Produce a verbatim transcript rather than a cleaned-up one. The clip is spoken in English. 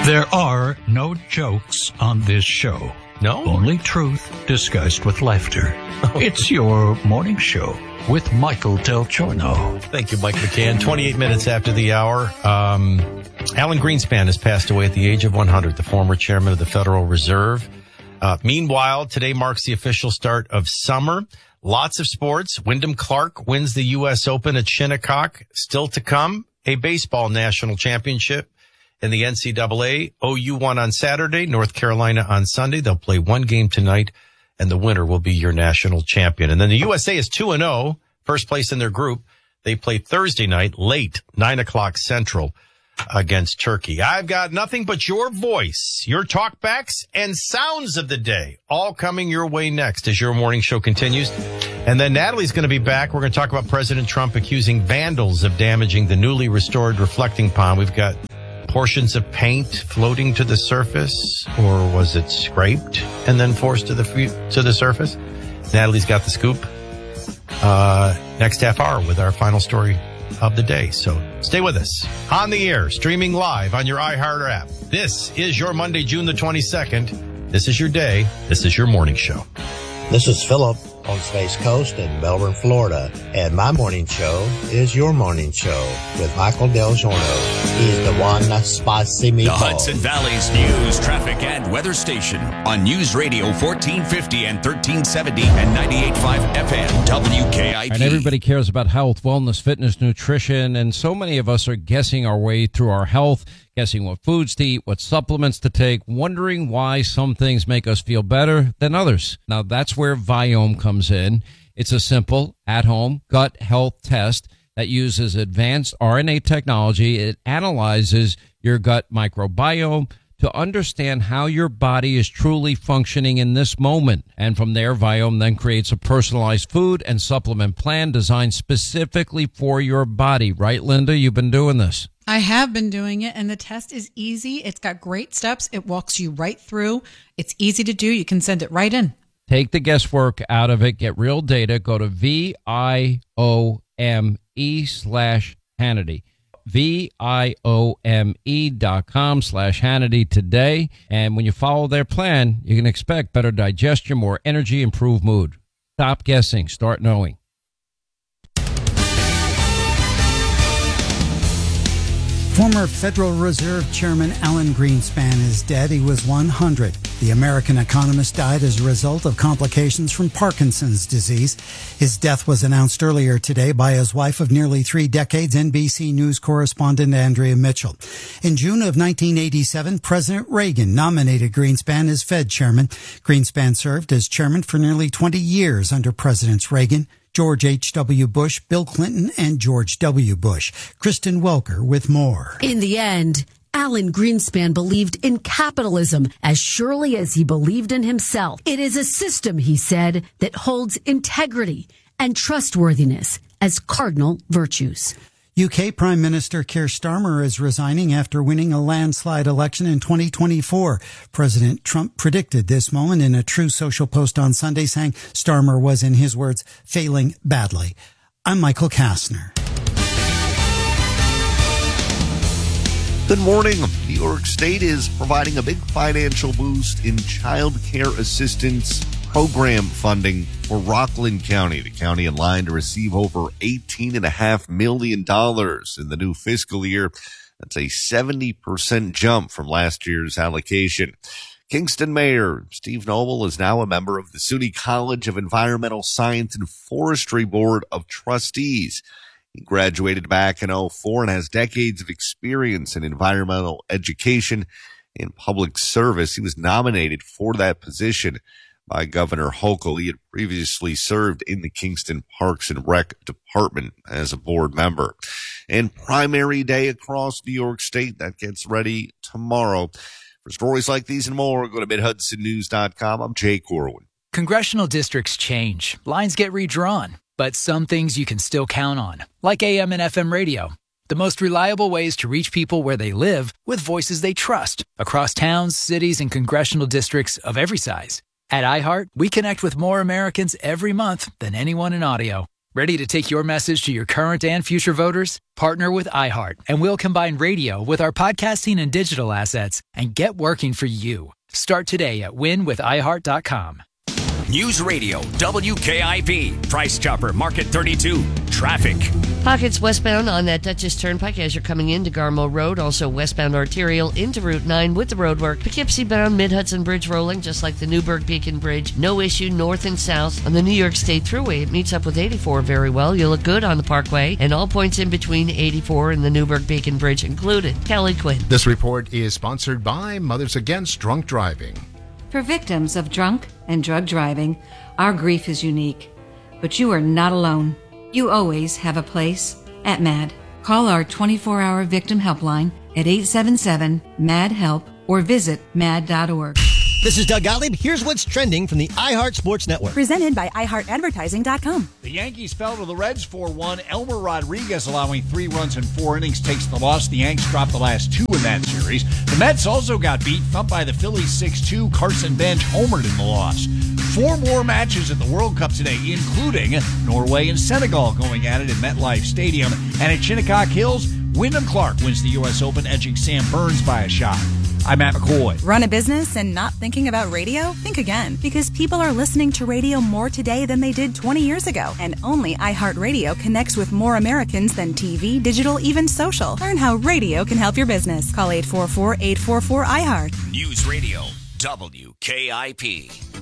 There are no jokes on this show. No? Only truth disguised with laughter. Oh. It's your morning show with Michael Del Giorno. Thank you, Mike McCann. twenty-eight minutes after the hour. Um, Alan Greenspan has passed away at the age of one hundred, the former chairman of the Federal Reserve. Uh, meanwhile, today marks the official start of summer. Lots of sports. Wyndham Clark wins the U S Open at Shinnecock. Still to come, a baseball national championship. In the N C double A, O U won on Saturday, North Carolina on Sunday. They'll play one game tonight, and the winner will be your national champion. And then the U S A is two and oh, first place in their group. They play Thursday night, late, nine o'clock Central, against Turkey. I've got nothing but your voice, your talkbacks, and sounds of the day, all coming your way next as your morning show continues. And then Natalie's going to be back. We're going to talk about President Trump accusing vandals of damaging the newly restored reflecting pond. We've got portions of paint floating to the surface, or was it scraped and then forced to the to the surface? Natalie's got the scoop uh, next half hour with our final story of the day. So stay with us on the air, streaming live on your iHeart app. This is your Monday, June the twenty-second. This is your day. This is your morning show. This is Philip on Space Coast in Melbourne, Florida, and my morning show is your morning show with Michael Del Giorno. He's the one spicy meatball. The Hudson Valley's news, traffic, and weather station on News Radio fourteen fifty and thirteen seventy and ninety-eight point five F M W K I T. And everybody cares about health, wellness, fitness, nutrition, and so many of us are guessing our way through our health, guessing what foods to eat, what supplements to take, wondering why some things make us feel better than others. Now, that's where Viome comes in. It's a simple, at-home gut health test that uses advanced R N A technology. It analyzes your gut microbiome to understand how your body is truly functioning in this moment. And from there, Viome then creates a personalized food and supplement plan designed specifically for your body. Right, Linda? You've been doing this. I have been doing it, and the test is easy. It's got great steps. It walks you right through. It's easy to do. You can send it right in. Take the guesswork out of it. Get real data. Go to V I O M E slash Hannity. V I O M E dot com slash Hannity today. And when you follow their plan, you can expect better digestion, more energy, improved mood. Stop guessing. Start knowing. Former Federal Reserve Chairman Alan Greenspan is dead. He was one hundred. The American economist died as a result of complications from Parkinson's disease. His death was announced earlier today by his wife of nearly three decades, N B C News correspondent Andrea Mitchell. In June of nineteen eighty-seven, President Reagan nominated Greenspan as Fed chairman. Greenspan served as chairman for nearly twenty years under Presidents Reagan, George H W. Bush, Bill Clinton, and George W. Bush. Kristen Welker with more. In the end, Alan Greenspan believed in capitalism as surely as he believed in himself. It is a system, he said, that holds integrity and trustworthiness as cardinal virtues. U K Prime Minister Keir Starmer is resigning after winning a landslide election in twenty twenty-four. President Trump predicted this moment in a True Social post on Sunday, saying Starmer was, in his words, failing badly. I'm Michael Kastner. Good morning. New York State is providing a big financial boost in child care assistance program funding for Rockland County, the county in line to receive over eighteen point five million dollars in the new fiscal year. That's a seventy percent jump from last year's allocation. Kingston Mayor Steve Noble is now a member of the SUNY College of Environmental Science and Forestry Board of Trustees. He graduated back in oh four and has decades of experience in environmental education and public service. He was nominated for that position by Governor Hochul. He had previously served in the Kingston Parks and Rec Department as a board member. And primary day across New York State, that gets ready tomorrow. For stories like these and more, go to mid hudson news dot com. I'm Jay Corwin. Congressional districts change. Lines get redrawn. But some things you can still count on, like A M and F M radio. The most reliable ways to reach people where they live with voices they trust across towns, cities, and congressional districts of every size. At iHeart, we connect with more Americans every month than anyone in audio. Ready to take your message to your current and future voters? Partner with iHeart, and we'll combine radio with our podcasting and digital assets and get working for you. Start today at win with i heart dot com. News Radio W K I P. Price Chopper Market thirty-two. Traffic. Pockets westbound on that Dutchess Turnpike as you're coming into Garmo Road. Also westbound arterial into Route nine with the roadwork. Poughkeepsie bound Mid-Hudson Bridge rolling just like the Newburgh Beacon Bridge. No issue north and south. On the New York State Thruway, it meets up with eighty-four very well. You look good on the Parkway. And all points in between eighty-four and the Newburgh Beacon Bridge included. Kelly Quinn. This report is sponsored by Mothers Against Drunk Driving. For victims of drunk and drug driving, our grief is unique. But you are not alone. You always have a place at MAD. Call our twenty-four hour victim helpline at eight seven seven, M A D, HELP or visit mad dot org. This is Doug Gottlieb. Here's what's trending from the iHeart Sports Network. Presented by i heart advertising dot com. The Yankees fell to the Reds four one. Elmer Rodriguez, allowing three runs in four innings, takes the loss. The Yanks dropped the last two in that series. The Mets also got beat, thumped by the Phillies six two. Carson Bench homered in the loss. Four more matches at the World Cup today, including Norway and Senegal going at it at MetLife Stadium. And at Shinnecock Hills, Wyndham Clark wins the U S Open, edging Sam Burns by a shot. I'm Matt McCoy. Run a business and not thinking about radio? Think again, because people are listening to radio more today than they did twenty years ago. And only iHeartRadio connects with more Americans than T V, digital, even social. Learn how radio can help your business. Call eight four four, eight four four, I heart. News Radio W K I P.